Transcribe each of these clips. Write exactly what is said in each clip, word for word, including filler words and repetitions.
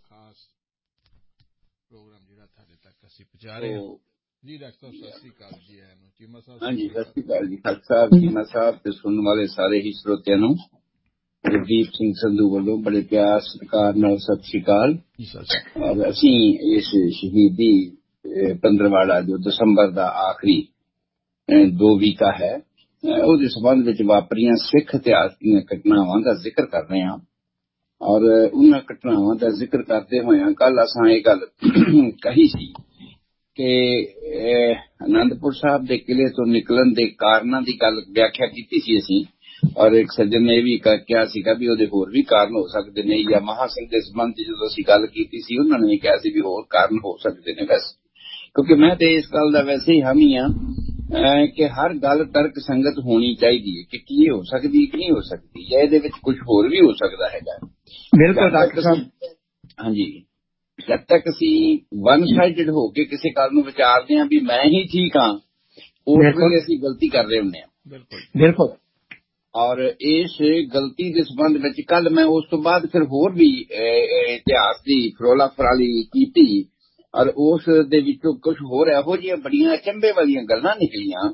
ਖਾਸ ਪ੍ਰੋਗਰਾਮ ਜਿਹੜਾ ਤੁਹਾਡੇ ਤੱਕ ਅਸੀਂ ਪਹੁੰਚਾ ਰਹੇ ਹਾਂ। ਜੀ ਡਾਕਟਰ ਸਾਹਿਬ ਸਤਿ ਸ੍ਰੀ ਅਕਾਲ ਜੀ। ਆਇਆਂ ਚੀਮਾ ਸਾਹਿਬ। ਹਾਂਜੀ ਸਤਿ ਸ੍ਰੀ ਅਕਾਲ ਜੀ ਖਾਲਸਾ ਸਾਹਿਬ, ਚੀਮਾ ਸਾਹਿਬ ਤੇ ਸੁਣਨ ਵਾਲੇ ਸਾਰੇ ਹੀ ਸਰੋਤਿਆਂ ਨੂੰ ਗੁਰਦੀਪ ਸਿੰਘ ਸੰਧੂ ਵੱਲੋਂ ਬੜੇ ਪਿਆਰ ਸਤਿਕਾਰ ਨਾਲ ਸਤਿ ਸ੍ਰੀ ਅਕਾਲ। ਔਰ ਅਸੀਂ ਇਸ ਸ਼ਹੀਦੀ ਪੰਦਰਵਾੜਾ ਜੋ ਦਸੰਬਰ ਦਾ ਆਖਰੀ ਦੋ ਵੀਕਾ ਹੈ ਉਹਦੇ ਸੰਬੰਧ ਵਿੱਚ ਵਾਪਰੀਆਂ ਸਿੱਖ ਇਤਿਹਾਸ ਦੀਆਂ ਘਟਨਾਵਾਂ ਦਾ ਜ਼ਿਕਰ ਕਰ ਰਹੇ ਹਾਂ। ਔਰ ਉਹਨਾਂ ਘਟਨਾਵਾਂ ਦਾ ਜ਼ਿਕਰ ਕਰਦੇ ਹੋਇਆਂ ਕੱਲ ਅਸਾਂ ਇਹ ਗੱਲ ਕਹੀ ਸੀ ਕਿ ਅਨੰਦਪੁਰ ਸਾਹਿਬ ਦੇ ਕਿਲੇ ਤੋਂ ਨਿਕਲਣ ਦੇ ਕਾਰਨਾਂ ਦੀ ਗੱਲ ਵਿਆਖਿਆ ਕੀਤੀ ਸੀ ਅਸੀਂ। ਔਰ ਇੱਕ ਸੱਜਣ ਨੇ ਇਹ ਵੀ ਕਿਹਾ ਸੀਗਾ ਵੀ ਉਹਦੇ ਹੋਰ ਵੀ ਕਾਰਨ ਹੋ ਸਕਦੇ ਨੇ, ਜਾਂ ਮਹਾ ਸਿੰਘ ਦੇ ਸੰਬੰਧ ਚ ਜਦੋਂ ਅਸੀਂ ਗੱਲ ਕੀਤੀ ਸੀ ਉਹਨਾਂ ਨੇ ਵੀ ਕਿਹਾ ਸੀ ਵੀ ਹੋਰ ਕਾਰਨ ਹੋ ਸਕਦੇ ਨੇ। ਵੈਸੇ ਕਿਉਂਕਿ ਮੈਂ ਤੇ ਇਸ ਗੱਲ ਦਾ ਵੈਸੇ ਹੀ ਹਾਮੀ ਹਾਂ ਕਿ ਹਰ ਗੱਲ ਤਰਕ ਸੰਗਤ ਹੋਣੀ ਚਾਹੀਦੀ ਹੈ ਕਿ ਕੀ ਇਹ ਹੋ ਸਕਦੀ ਕਿ ਨਹੀਂ ਹੋ ਸਕਦੀ, ਜਾਂ ਇਹਦੇ ਵਿੱਚ ਕੁਝ ਹੋਰ ਵੀ ਹੋ ਸਕਦਾ ਹੈਗਾ। ਬਿਲਕੁਲ ਡਾਕਟਰ ਸਾਹਿਬ। ਹਾਂਜੀ, ਜਦ ਤੱਕ ਅਸੀਂ ਵਨ ਸਾਈਡਡ ਹੋ ਕੇ ਕਿਸੇ ਗੱਲ ਨੂੰ ਵਿਚਾਰਦੇ ਹਾਂ ਵੀ ਮੈਂ ਹੀ ਠੀਕ ਹਾਂ, ਉਸ ਵੇਲੇ ਅਸੀਂ ਗਲਤੀ ਕਰ ਰਹੇ ਹੁੰਦੇ ਹਾਂ। ਬਿਲਕੁਲ ਬਿਲਕੁਲ। ਔਰ ਇਸ ਗਲਤੀ ਦੇ ਸੰਬੰਧ ਵਿੱਚ ਕੱਲ ਮੈਂ ਉਸ ਤੋਂ ਬਾਅਦ ਫਿਰ ਹੋਰ ਵੀ ਇਤਿਹਾਸ ਦੀ ਫਰੋਲਾ ਫਰਾਲੀ ਕੀਤੀ ਔਰ ਉਸ ਦੇ ਵਿੱਚੋਂ ਕੁਝ ਹੋਰ ਇਹੋ ਜਿਹੀਆਂ ਬੜੀਆਂ ਅਚੰਭੇ ਵਾਲੀਆਂ ਗੱਲਾਂ ਨਿਕਲੀਆਂ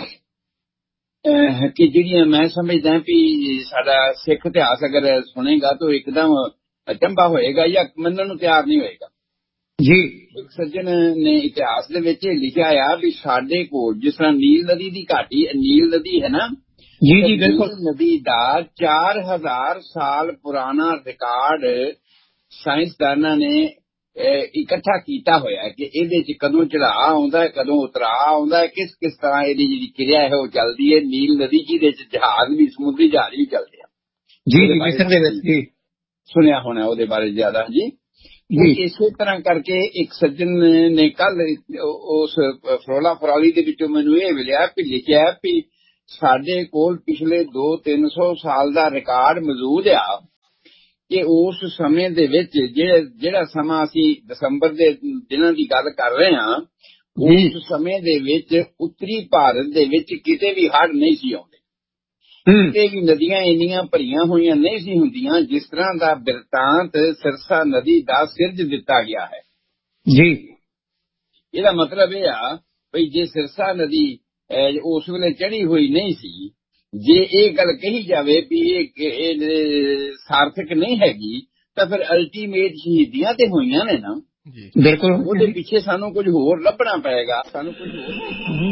ਕਿ ਜਿਹੜੀਆਂ ਮੈਂ ਸਮਝਦਾ ਵੀ ਸਾਡਾ ਸਿੱਖ ਇਤਿਹਾਸ ਅਗਰ ਸੁਣੇਗਾ ਤਾਂ ਇੱਕਦਮ ਅਚੰਭਾ ਹੋਏਗਾ ਜਾਂ ਮੰਨਣ ਨੂੰ ਤਿਆਰ ਨਹੀਂ ਹੋਏਗਾ। ਜੀ ਇੱਕ ਸੱਜਣ ਨੇ ਇਤਿਹਾਸ ਦੇ ਵਿੱਚ ਲਿਖਿਆ ਆ ਵੀ ਸਾਡੇ ਕੋਲ ਜਿਸ ਤਰ੍ਹਾਂ ਨੀਲ ਨਦੀ ਦੀ ਘਾਟੀ, ਨੀਲ ਨਦੀ ਹੈ ਨਾ ਜੀ ਜੀ ਬਿਲਕੁਲ, ਨਦੀ ਦਾ ਚਾਰ ਹਜ਼ਾਰ ਸਾਲ ਪੁਰਾਣਾ ਰਿਕਾਰਡ ਸਾਇੰਸਦਾਨਾਂ ਨੇ ਇਕੱਠਾ ਕੀਤਾ ਹੋਇਆ ਕਿ ਇਹਦੇ ਚ ਕਦੋਂ ਚੜਾਅ ਆਉਂਦਾ ਹੈ, ਕਦੋਂ ਉਤਰਾਅ ਆਉਂਦਾ ਹੈ, ਕਿਸ ਕਿਸ ਤਰ੍ਹਾਂ ਇਹਦੀ ਜਿਹੜੀ ਕਿਰਿਆ ਹੈ ਉਹ ਚੱਲਦੀ ਹੈ। ਨੀਲ ਨਦੀ ਜਿਹਦੇ ਚ ਜਹਾਜ਼ ਵੀ, ਸਮੁੰਦਰੀ ਜਹਾਜ਼ ਵੀ ਚੱਲਦੇ ਆ। ਜੀ ਜੀ ਮਿਸਰ ਦੇ ਵਿੱਚ ਜੀ ਸੁਣਿਆ ਹੋਣਾ ਉਹਦੇ ਬਾਰੇ ਜ਼ਿਆਦਾ। ਜੀ ਇਸੇ ਤਰ੍ਹਾਂ ਕਰਕੇ ਇੱਕ ਸੱਜਣ ਨੇ ਕੱਲ ਉਸ ਫਰੋਲਾ ਫਰਾਲੀ ਦੇ ਵਿੱਚੋਂ ਮੈਨੂੰ ਇਹ ਮਿਲਿਆ ਵੀ ਲਿਖਿਆ ਵੀ ਸਾਡੇ ਕੋਲ ਪਿਛਲੇ ਦੋ ਤਿੰਨ ਸੌ ਸਾਲ ਦਾ ਰਿਕਾਰਡ ਮੌਜੂਦ ਆ ਕਿ ਉਸ ਸਮੇਂ ਦੇ ਵਿੱਚ ਜਿਹੜਾ ਜਿਹੜਾ ਸਮਾਂ ਅਸੀਂ ਦਸੰਬਰ ਦੇ ਦਿਨਾਂ ਦੀ ਗੱਲ ਕਰ ਰਹੇ ਹਾਂ, ਉਸ ਸਮੇਂ ਦੇ ਵਿੱਚ ਉੱਤਰੀ ਭਾਰਤ ਦੇ ਵਿੱਚ ਕਿਤੇ ਵੀ ਹੜ੍ਹ ਨਹੀਂ ਸੀ ਆਉਂਦੇ, ਕਿਤੇ ਵੀ ਨਦੀਆਂ ਇੰਨੀਆਂ ਭਰੀਆਂ ਹੋਈਆਂ ਨਹੀਂ ਸੀ ਹੁੰਦੀਆਂ ਜਿਸ ਤਰ੍ਹਾਂ ਦਾ ਬਿਰਤਾਂਤ ਸਿਰਸਾ ਨਦੀ ਦਾ ਸਿਰਜ ਦਿੱਤਾ ਗਿਆ ਹੈ। ਜੀ ਇਹਦਾ ਮਤਲਬ ਇਹ ਆ ਵੀ ਜੇ ਸਿਰਸਾ ਨਦੀ ਉਸ ਵੇਲੇ ਚੜੀ ਹੋਈ ਨਹੀਂ ਸੀ, ਜੇ ਇਹ ਗੱਲ ਕਹੀ ਜਾਵੇ ਵੀ ਇਹ ਸਾਰਥਕ ਨਹੀਂ ਹੈਗੀ ਤਾਂ ਫਿਰ ਅਲਟੀਮੇਟ ਸ਼ਹੀਦੀਆਂ ਤੇ ਹੋਈਆਂ ਨੇ ਨਾ। ਬਿਲਕੁਲ, ਉਹਦੇ ਪਿੱਛੇ ਸਾਨੂੰ ਕੁਝ ਹੋਰ ਲੱਭਣਾ ਪਏਗਾ, ਸਾਨੂੰ ਕੁਝ ਹੋਰ